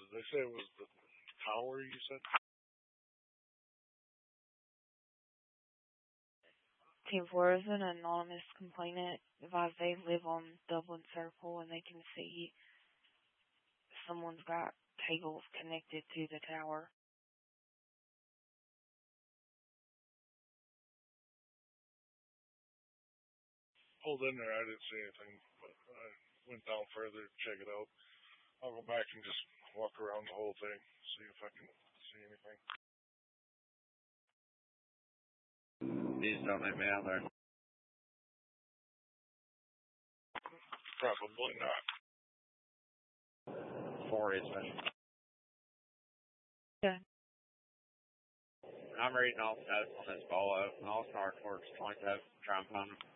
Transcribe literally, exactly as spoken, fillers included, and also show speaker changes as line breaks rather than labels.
Did they say it was the tower you said?
Team four is an anonymous complainant. Advise they live on Dublin Circle and they can see someone's got cables connected to the tower.
Pulled in there, I didn't see anything, but I went down further to check it out. I'll go back and just walk around the whole thing, see if I can see anything.
Please don't let me out there.
Probably not.
Four is special.
Yeah.
I'm reading all the notes on this bolo, and I'll start towards twenty-seven, try and find them.